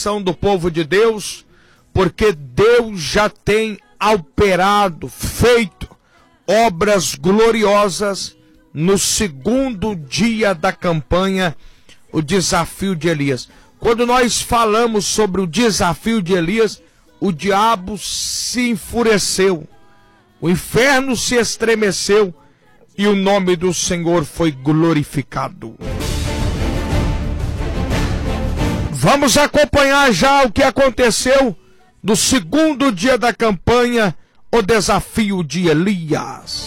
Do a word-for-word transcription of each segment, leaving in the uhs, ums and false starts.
do povo de Deus, porque Deus já tem operado, feito obras gloriosas no segundo dia da campanha, o desafio de Elias. Quando nós falamos sobre o desafio de Elias, o diabo se enfureceu, o inferno se estremeceu e o nome do Senhor foi glorificado. Vamos acompanhar já o que aconteceu no segundo dia da campanha, o desafio de Elias.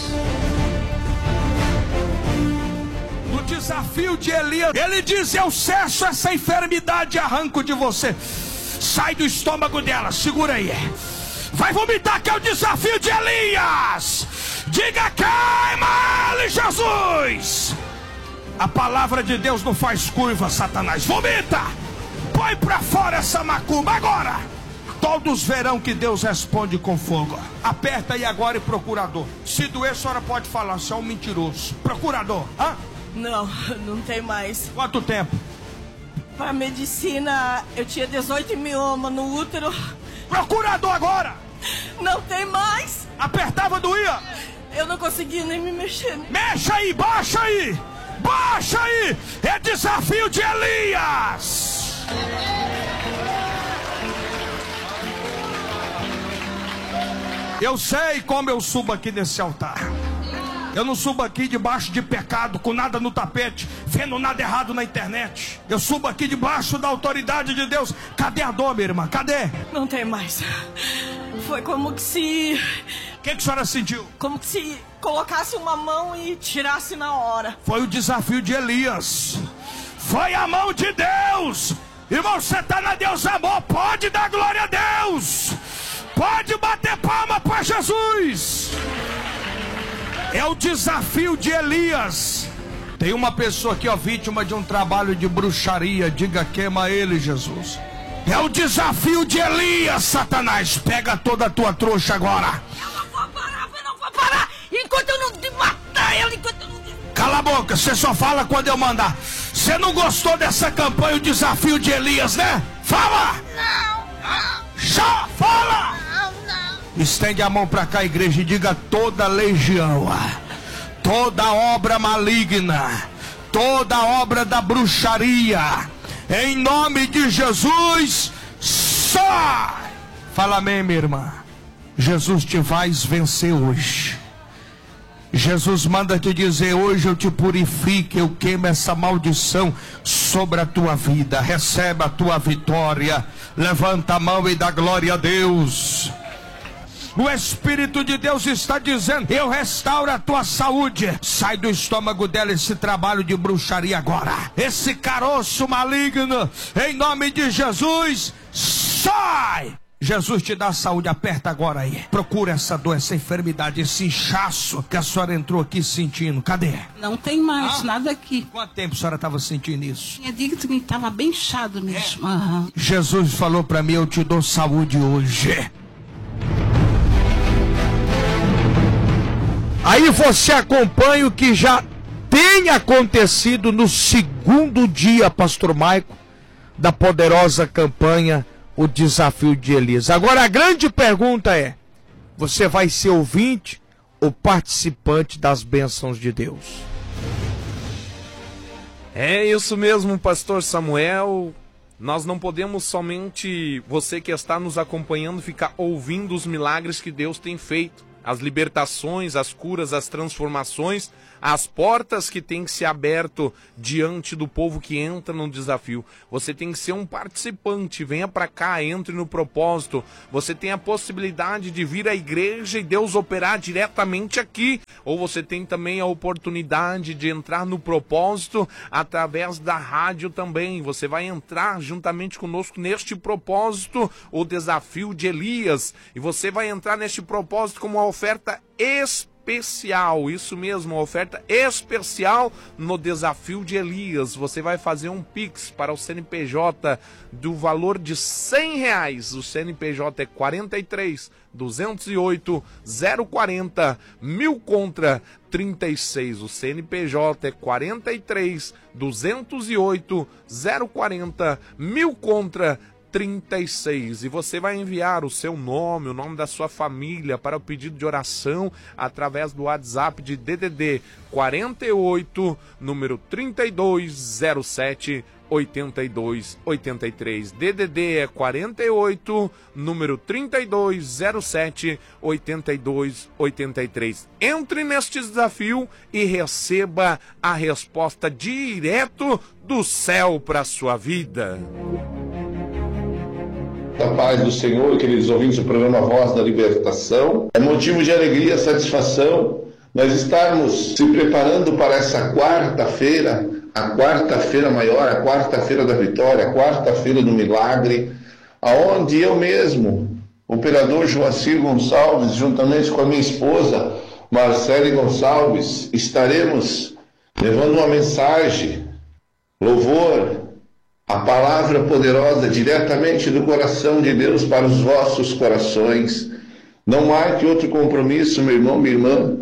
No desafio de Elias, ele diz: eu cesso essa enfermidade e arranco de você. Sai do estômago dela, segura aí. Vai vomitar, que é o desafio de Elias. Diga: queima ele, Jesus. A palavra de Deus não faz curva, Satanás. Vomita. Põe pra fora essa macumba agora. Todos verão que Deus responde com fogo. Aperta aí agora, e procurador. Se doer, a senhora pode falar, você é um mentiroso. Procurador, hã? Não, não tem mais. Quanto tempo? Para medicina, eu tinha dezoito mioma no útero. Procurador agora. Não tem mais. Apertava, doía? Eu não conseguia nem me mexer. Mexa aí, baixa aí. Baixa aí. É desafio de Elias. Eu sei como eu subo aqui nesse altar. Eu não subo aqui debaixo de pecado, com nada no tapete, vendo nada errado na internet. Eu subo aqui debaixo da autoridade de Deus. Cadê a dor, minha irmã? Cadê? Não tem mais. Foi como que se... O que, que a senhora sentiu? Como que se colocasse uma mão e tirasse na hora. Foi o desafio de Elias. Foi a mão de Deus. Irmão, você está na Deus Amor, pode dar glória a Deus. Pode bater palma para Jesus. É o desafio de Elias. Tem uma pessoa aqui, ó, vítima de um trabalho de bruxaria. Diga: queima ele, Jesus. É o desafio de Elias, Satanás. Pega toda a tua trouxa agora. Eu não vou parar, eu não vou parar. Enquanto eu não te matar ele, enquanto eu não te... Cala a boca, você só fala quando eu mandar. Você não gostou dessa campanha, o desafio de Elias, né? Fala! Não, não. Já fala! Não, não. Estende a mão para cá, igreja, e diga: toda legião, toda obra maligna, toda obra da bruxaria, em nome de Jesus, sai! Fala amém, minha irmã. Jesus te faz vencer hoje. Jesus manda te dizer: hoje eu te purifico, eu queimo essa maldição sobre a tua vida. Recebe a tua vitória. Levanta a mão e dá glória a Deus. O Espírito de Deus está dizendo: eu restauro a tua saúde. Sai do estômago dela esse trabalho de bruxaria agora. Esse caroço maligno, em nome de Jesus, sai! Jesus te dá saúde. Aperta agora aí. Procura essa dor, essa enfermidade, esse inchaço que a senhora entrou aqui sentindo. Cadê? Não tem mais Ah? nada aqui. Quanto tempo a senhora estava sentindo isso? Tinha dia que estava bem inchado mesmo. É. Uhum. Jesus falou para mim: eu te dou saúde hoje. Aí você acompanha o que já tem acontecido no segundo dia, pastor Maico, da poderosa campanha, o desafio de Elias. Agora a grande pergunta é: você vai ser ouvinte ou participante das bênçãos de Deus? É isso mesmo, pastor Samuel. Nós não podemos somente, você que está nos acompanhando, ficar ouvindo os milagres que Deus tem feito. As libertações, as curas, as transformações, as portas que têm que ser abertas diante do povo que entra no desafio. Você tem que ser um participante, venha para cá, entre no propósito. Você tem a possibilidade de vir à igreja e Deus operar diretamente aqui. Ou você tem também a oportunidade de entrar no propósito através da rádio também. Você vai entrar juntamente conosco neste propósito, o desafio de Elias. E você vai entrar neste propósito como uma oferta especial, isso mesmo, uma oferta especial no desafio de Elias. Você vai fazer um Pix para o C N P J do valor de cem reais. O C N P J é quarenta e três, duzentos e oito, zero quarenta, mil contra trinta e seis. O C N P J é quarenta e três, duzentos e oito, zero quarenta, mil contra trinta e seis. E você vai enviar o seu nome, o nome da sua família para o pedido de oração através do WhatsApp de D D D quarenta e oito, número trinta e dois zero sete oitenta e dois oitenta e três. D D D é quarenta e oito, número trinta e dois zero sete oitenta e dois oitenta e três. Entre neste desafio e receba a resposta direto do céu para a sua vida. A paz do Senhor, queridos ouvintes do programa Voz da Libertação. É motivo de alegria e satisfação nós estarmos se preparando para essa quarta-feira, a quarta-feira maior, a quarta-feira da vitória, a quarta-feira do milagre, aonde eu mesmo, o operador Joacir Gonçalves, juntamente com a minha esposa, Marcele Gonçalves, estaremos levando uma mensagem, louvor, a palavra poderosa diretamente do coração de Deus para os vossos corações. Não marque outro compromisso, meu irmão, minha irmã.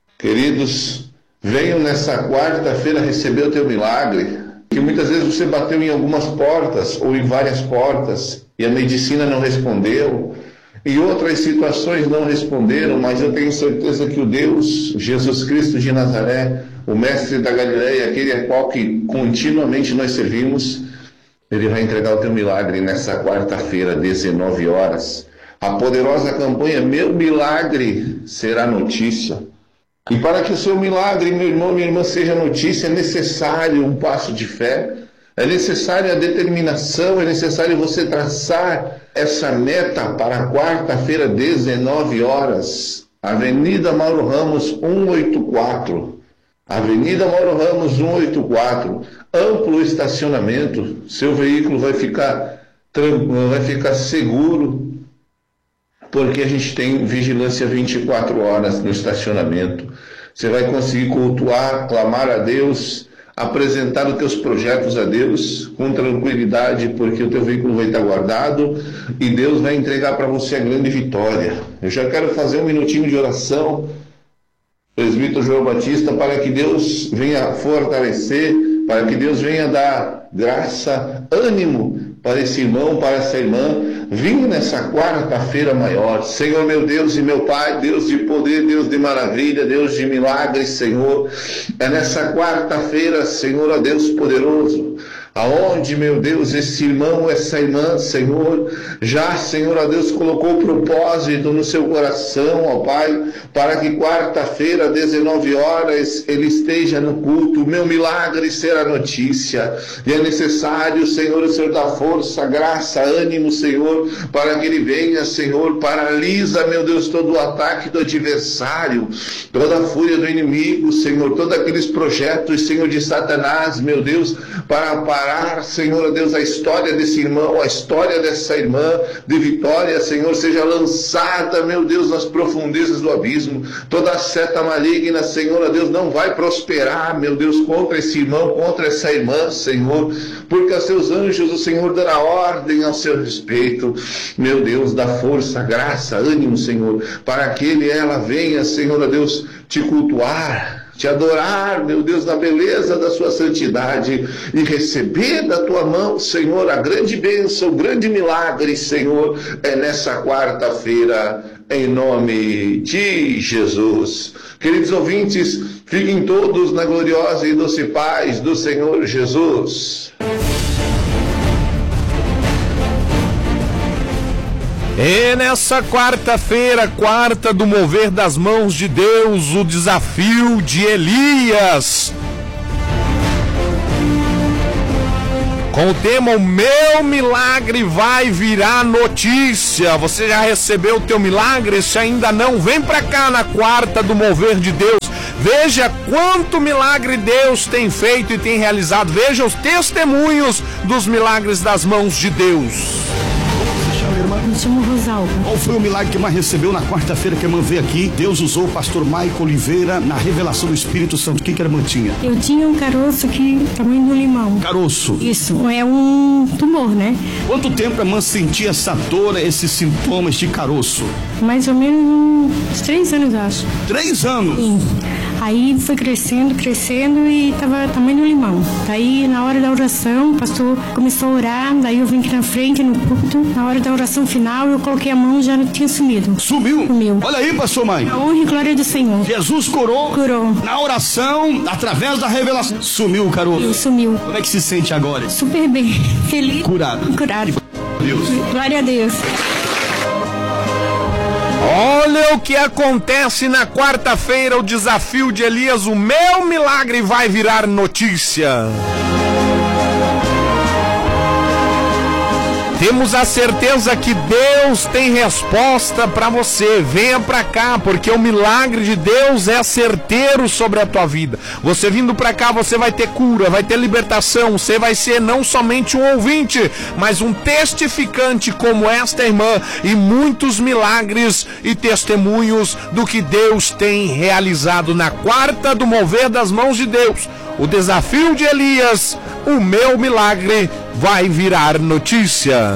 Queridos, venham nessa quarta-feira receber o teu milagre, que muitas vezes você bateu em algumas portas ou em várias portas e a medicina não respondeu, e outras situações não responderam, mas eu tenho certeza que o Deus, Jesus Cristo de Nazaré, o mestre da Galileia, aquele a qual que continuamente nós servimos, ele vai entregar o teu milagre nessa quarta-feira, dezenove horas. A poderosa campanha Meu Milagre Será Notícia. E para que o seu milagre, meu irmão, minha irmã, seja notícia, é necessário um passo de fé, é necessário a determinação, é necessário você traçar essa meta para a quarta-feira, dezenove horas. Avenida Mauro Ramos, cento e oitenta e quatro. Avenida Mauro Ramos, cento e oitenta e quatro. Amplo estacionamento, seu veículo vai ficar, vai ficar seguro, porque a gente tem vigilância vinte e quatro horas no estacionamento. Você vai conseguir cultuar, clamar a Deus, apresentar os teus projetos a Deus com tranquilidade, porque o teu veículo vai estar guardado e Deus vai entregar para você a grande vitória. Eu já quero fazer um minutinho de oração, presbítero João Batista, para que Deus venha fortalecer, para que Deus venha dar graça, ânimo para esse irmão, para essa irmã, vindo nessa quarta-feira maior. Senhor meu Deus e meu Pai, Deus de poder, Deus de maravilha, Deus de milagres, Senhor, é nessa quarta-feira, Senhor, ó Deus poderoso, aonde, meu Deus, esse irmão, essa irmã, Senhor, já, Senhor, ó Deus, colocou o propósito no seu coração, ó Pai, para que quarta-feira, dezenove horas, ele esteja no culto. Meu milagre será notícia, e é necessário, Senhor, o Senhor dar força, graça, ânimo, Senhor, para que ele venha, Senhor, paralisa, meu Deus, todo o ataque do adversário, toda a fúria do inimigo, Senhor, todos aqueles projetos, Senhor, de Satanás, meu Deus, para parar, Senhor, Deus, a história desse irmão, a história dessa irmã de vitória, Senhor, seja lançada, meu Deus, nas profundezas do abismo. Toda seta maligna, Senhor, Deus, não vai prosperar, meu Deus, contra esse irmão, contra essa irmã, Senhor, porque aos seus anjos o Senhor dará ordem ao seu respeito. Meu Deus, dá força, graça, ânimo, Senhor, para que ele e ela venha, Senhor, Deus, te cultuar, te adorar, meu Deus, na beleza da sua santidade e receber da tua mão, Senhor, a grande bênção, o grande milagre, Senhor, é nessa quarta-feira, em nome de Jesus. Queridos ouvintes, fiquem todos na gloriosa e doce paz do Senhor Jesus. E nessa quarta-feira, quarta do mover das mãos de Deus, o desafio de Elias. Com o tema O Meu Milagre Vai Virar Notícia. Você já recebeu o teu milagre? Se ainda não, vem pra cá na quarta do mover de Deus. Veja quanto milagre Deus tem feito e tem realizado. Veja os testemunhos dos milagres das mãos de Deus. Me chamo Rosalba. Qual foi o milagre que mais recebeu na quarta-feira que a irmã veio aqui? Deus usou o pastor Maico Oliveira na revelação do Espírito Santo. O que que a irmã tinha? Eu tinha um caroço aqui, tamanho do limão. Caroço? Isso, é um tumor, né? Quanto tempo a irmã sentia essa dor, esses sintomas de caroço? Mais ou menos uns três anos, acho. Três anos? Sim. Aí foi crescendo, crescendo e tava tamanho do limão. Daí na hora da oração, o pastor começou a orar, daí eu vim aqui na frente, no púlpito. Na hora da oração final, eu coloquei a mão e já tinha sumido. Sumiu? Sumiu. Olha aí, pastor Mike. A honra e glória do Senhor. Jesus curou. Curou. Na oração, através da revelação. Sumiu o caroço. Sumiu. Como é que se sente agora? Super bem. Feliz. Curado. Curado. Deus. Glória a Deus. Olha o que acontece na quarta-feira, o desafio de Elias, o meu milagre vai virar notícia. Temos a certeza que Deus tem resposta para você. Venha para cá, porque o milagre de Deus é certeiro sobre a tua vida. Você vindo para cá, você vai ter cura, vai ter libertação. Você vai ser não somente um ouvinte, mas um testificante como esta irmã, e muitos milagres e testemunhos do que Deus tem realizado na quarta do mover das mãos de Deus. O desafio de Elias, o meu milagre vai virar notícia.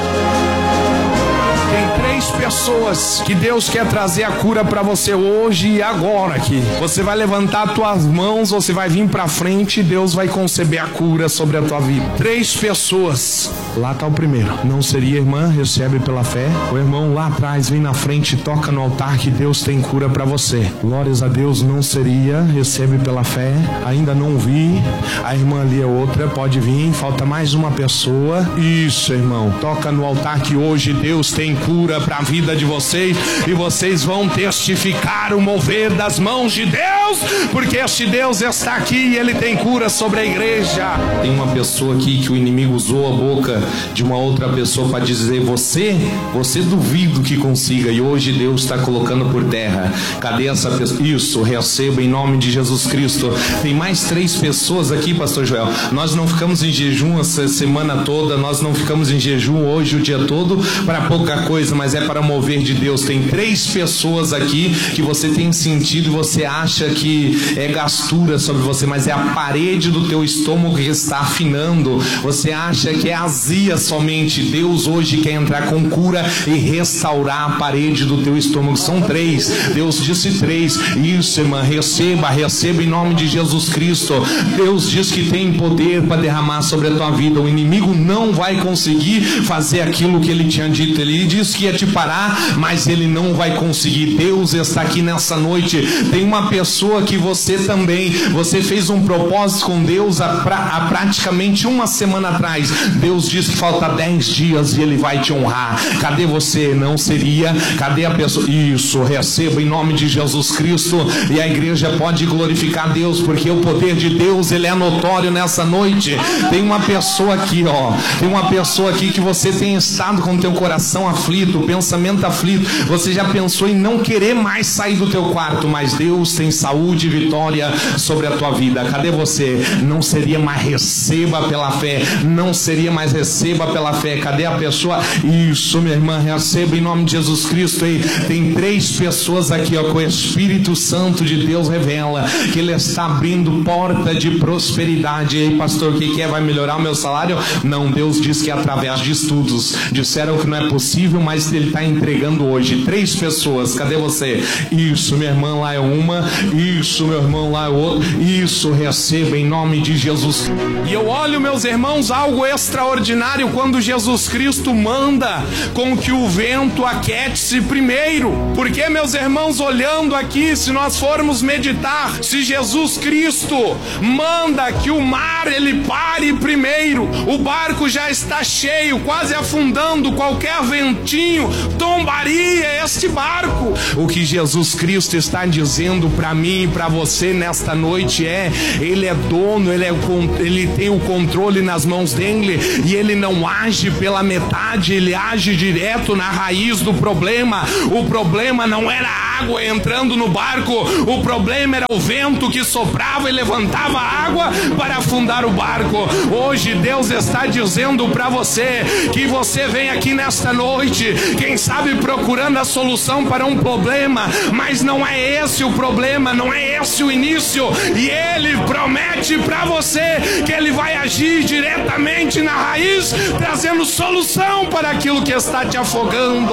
Tem três pessoas que Deus quer trazer a cura para você hoje e agora aqui. Você vai levantar tuas mãos, você vai vir para frente e Deus vai conceber a cura sobre a tua vida. Três pessoas. Lá tá o primeiro. Não seria, irmã? Recebe pela fé. O irmão lá atrás vem na frente e toca no altar que Deus tem cura para você. Glórias a Deus. Não seria? Recebe pela fé. Ainda não vi. A irmã ali é outra. Pode vir. Falta mais uma pessoa. Isso, irmão. Toca no altar que hoje Deus tem cura para a vida de vocês e vocês vão testificar o mover das mãos de Deus, porque este Deus está aqui e Ele tem cura sobre a igreja. Tem uma pessoa aqui que o inimigo usou a boca de uma outra pessoa para dizer: você, você duvido que consiga, e hoje Deus está colocando por terra. Cadê essa pessoa? Isso, receba em nome de Jesus Cristo. Tem mais três pessoas aqui, pastor Joel. Nós não ficamos em jejum essa semana toda, nós não ficamos em jejum hoje o dia todo para pouca coisa, mas é para mover de Deus. Tem três pessoas aqui que você tem sentido e você acha que é gastura sobre você, mas é a parede do teu estômago que está afinando. Você acha que é azia somente. Deus hoje quer entrar com cura e restaurar a parede do teu estômago. São três. Deus disse três. Isso, irmã, receba, receba em nome de Jesus Cristo. Deus diz que tem poder para derramar sobre a tua vida. O inimigo não vai conseguir fazer aquilo que ele tinha dito. Ele disse que ia te parar, mas ele não vai conseguir. Deus está aqui nessa noite. Tem uma pessoa que você também, você fez um propósito com Deus há, pra, há praticamente uma semana atrás. Deus diz que falta dez dias e Ele vai te honrar. Cadê você? Não seria? Cadê a pessoa? Isso, receba em nome de Jesus Cristo, e a igreja pode glorificar Deus, porque o poder de Deus, ele é notório nessa noite. Tem uma pessoa aqui, ó, tem uma pessoa aqui que você tem estado com o teu coração aflito, pensamento aflito. Você já pensou em não querer mais sair do teu quarto, mas Deus tem saúde e vitória sobre a tua vida. Cadê você? Não seria mais, receba pela fé. Não seria mais, receba pela fé. Cadê a pessoa? Isso, minha irmã, receba em nome de Jesus Cristo. Aí tem três pessoas aqui, ó, que o Espírito Santo de Deus revela que Ele está abrindo porta de prosperidade. E aí, pastor, o que que é? Vai melhorar o meu salário? Não, Deus diz que é através de estudos. Disseram que não é possível, mas Ele está entregando hoje. Três pessoas, cadê você? Isso, minha irmã, lá é uma. Isso, meu irmão, lá é outro. Isso, receba em nome de Jesus. E eu olho, meus irmãos, algo extraordinário quando Jesus Cristo manda com que o vento aquete-se primeiro. Porque, meus irmãos, olhando aqui, se nós formos meditar, se Jesus Cristo manda que o mar ele pare primeiro, o barco já está cheio, quase afundando, qualquer ventinho tombaria este barco. O que Jesus Cristo está dizendo para mim e para você nesta noite é: Ele é dono, ele, é, ele tem o controle nas mãos dele, e Ele não age pela metade, Ele age direto na raiz do problema. O problema não era a água entrando no barco, o problema era o vento que soprava e levantava a água para afundar o barco. Hoje Deus está dizendo para você que você vem aqui nesta noite, quem sabe procurando a solução para um problema, mas não é esse o problema, não é esse o início, e Ele promete para você que Ele vai agir diretamente na raiz, trazendo solução para aquilo que está te afogando.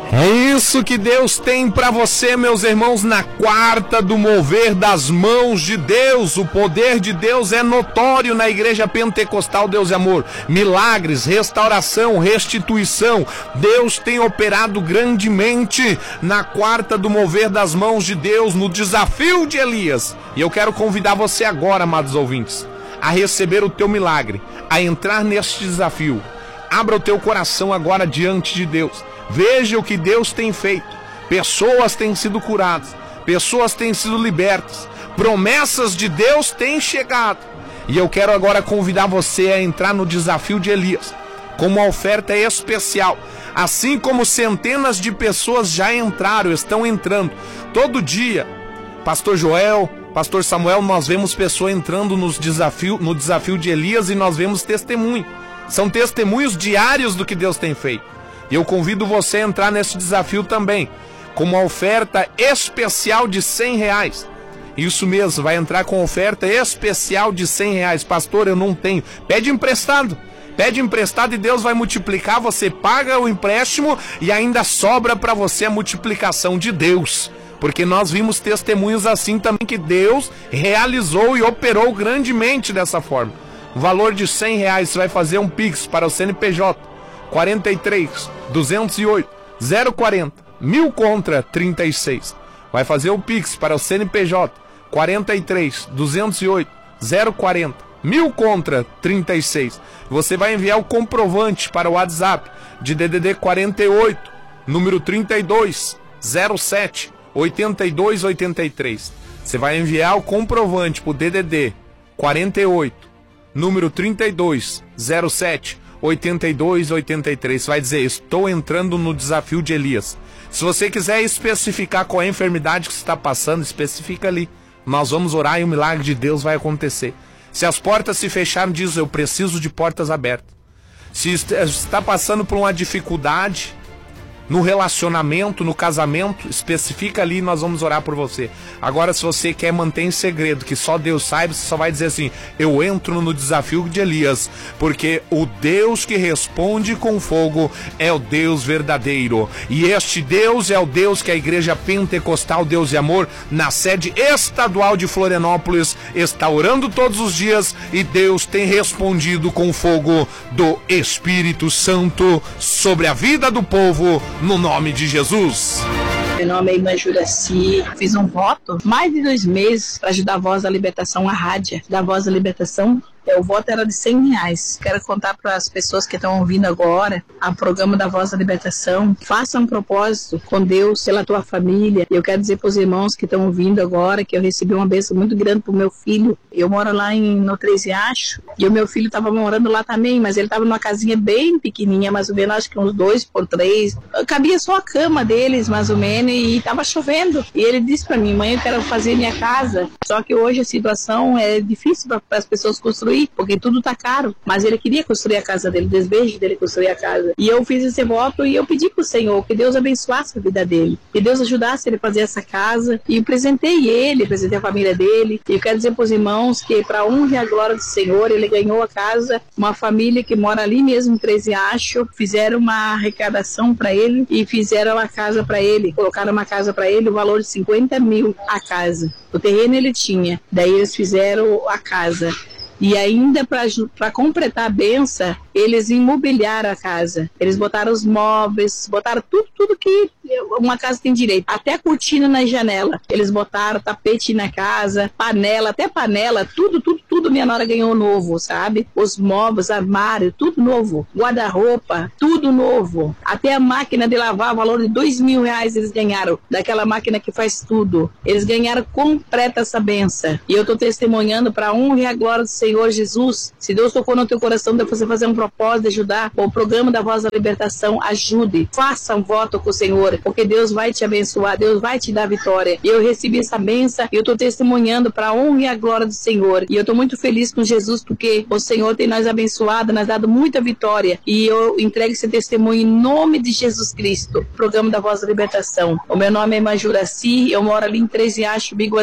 É isso que Deus tem para você, meus irmãos, na quarta do mover das mãos de Deus. O poder de Deus é notório na Igreja Pentecostal Deus e Amor. Milagres, restauração, restituição. Deus tem operado grandemente na quarta do mover das mãos de Deus, no desafio de Elias. E eu quero convidar você agora, amados ouvintes, a receber o teu milagre, a entrar neste desafio. Abra o teu coração agora diante de Deus. Veja o que Deus tem feito. Pessoas têm sido curadas, pessoas têm sido libertas, promessas de Deus têm chegado. E eu quero agora convidar você a entrar no desafio de Elias, com uma oferta especial. Assim como centenas de pessoas já entraram, estão entrando. Todo dia, Pastor Joel, Pastor Samuel, nós vemos pessoas entrando nos desafio, no desafio de Elias, e nós vemos testemunho. São testemunhos diários do que Deus tem feito. E eu convido você a entrar nesse desafio também, com uma oferta especial de cem reais. Isso mesmo, vai entrar com oferta especial de cem reais. Pastor, eu não tenho. Pede emprestado. Pede emprestado e Deus vai multiplicar. Você paga o empréstimo e ainda sobra para você a multiplicação de Deus. Porque nós vimos testemunhos assim também, que Deus realizou e operou grandemente dessa forma. O valor de cem reais, você vai fazer um Pix para o C N P J quarenta e três, duzentos e oito, zero quarenta, mil contra trinta e seis. Vai fazer o Pix para o C N P J quarenta e três, duzentos e oito, zero quarenta, mil contra trinta e seis. Você vai enviar o comprovante para o WhatsApp de D D D quarenta e oito, número trinta e dois, zero sete, oitenta e dois, oitenta e três. Você vai enviar o comprovante para o D D D quarenta e oito, número trinta e dois, zero sete, oitenta e dois, oitenta e três. Vai dizer: estou entrando no desafio de Elias. Se você quiser especificar qual é a enfermidade que você está passando, especifica ali. Nós vamos orar e o milagre de Deus vai acontecer. Se as portas se fecharam, diz: eu preciso de portas abertas. Se está passando por uma dificuldade no relacionamento, no casamento, especifica ali e nós vamos orar por você. Agora, se você quer manter em segredo, que só Deus saiba, você só vai dizer assim: eu entro no desafio de Elias, porque o Deus que responde com fogo é o Deus verdadeiro. E este Deus é o Deus que a Igreja Pentecostal Deus e Amor, na sede estadual de Florianópolis, está orando todos os dias, e Deus tem respondido com fogo do Espírito Santo sobre a vida do povo, no nome de Jesus. Meu nome é Irmã Juraci. Fiz um voto mais de dois meses para ajudar a Voz da Libertação, a rádio da Voz da Libertação. O voto era de cem reais. Quero contar para as pessoas que estão ouvindo agora o programa da Voz da Libertação. Faça um propósito com Deus pela tua família. Eu quero dizer para os irmãos que estão ouvindo agora que eu recebi uma bênção muito grande para o meu filho. Eu moro lá em, no Três Riachos, e o meu filho estava morando lá também, mas ele estava numa casinha bem pequenininha, mais ou menos, acho que uns dois por três. Cabia só a cama deles, mais ou menos, e estava chovendo. E ele disse para mim: mãe, eu quero fazer minha casa. Só que hoje a situação é difícil para as pessoas construir, porque tudo tá caro, mas ele queria construir a casa dele, o desejo dele construir a casa. E eu fiz esse voto e eu pedi pro Senhor que Deus abençoasse a vida dele, que Deus ajudasse ele a fazer essa casa, e eu presentei ele, presentei a família dele. E eu quero dizer pros irmãos que, para honra e a glória do Senhor, ele ganhou a casa. Uma família que mora ali mesmo em Três Riachos fizeram uma arrecadação para ele e fizeram a casa para ele, colocaram uma casa para ele, o valor de cinquenta mil a casa. O terreno ele tinha, daí eles fizeram a casa. E ainda para completar a benção, eles imobiliaram a casa. Eles botaram os móveis, botaram tudo, tudo que uma casa tem direito. Até cortina na janela. Eles botaram tapete na casa, panela, até panela, tudo, tudo, tudo minha nora ganhou novo, sabe? Os móveis, armário, tudo novo. Guarda-roupa, tudo novo. Até a máquina de lavar, valor de dois mil reais eles ganharam. Daquela máquina que faz tudo. Eles ganharam completa essa benção. E eu estou testemunhando para a honra e a glória do Senhor. Senhor Jesus, se Deus tocou no teu coração de você fazer um propósito de ajudar o programa da Voz da Libertação, ajude, faça um voto com o Senhor, porque Deus vai te abençoar, Deus vai te dar vitória. E eu recebi essa bênção e eu estou testemunhando para a honra e a glória do Senhor. E eu estou muito feliz com Jesus, porque o Senhor tem nos abençoado, nos dado muita vitória. E eu entrego esse testemunho em nome de Jesus Cristo, programa da Voz da Libertação. O meu nome é Irmã Juraci, eu moro ali em Três Riachos, Biguaçu.